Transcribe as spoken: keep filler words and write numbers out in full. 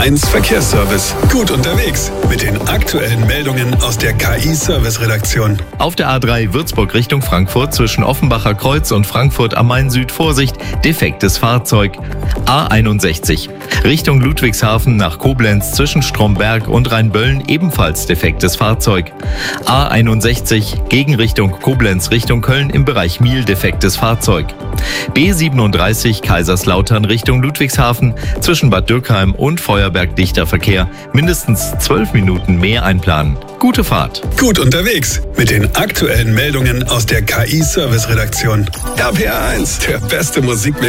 eins Verkehrsservice. Gut unterwegs mit den aktuellen Meldungen aus der K I-Service-Redaktion. Auf der A drei Würzburg Richtung Frankfurt zwischen Offenbacher Kreuz und Frankfurt am Main Süd Vorsicht, defektes Fahrzeug. A einundsechzig Richtung Ludwigshafen nach Koblenz zwischen Stromberg und Rheinböllen ebenfalls defektes Fahrzeug. A einundsechzig Gegenrichtung Koblenz Richtung Köln im Bereich Miel defektes Fahrzeug. B siebenunddreißig Kaiserslautern Richtung Ludwigshafen zwischen Bad Dürkheim und Feuerberg dichter Verkehr. Mindestens zwölf Minuten mehr einplanen. Gute Fahrt. Gut unterwegs mit den aktuellen Meldungen aus der K I-Service-Redaktion. R P R eins, der beste Musikmix.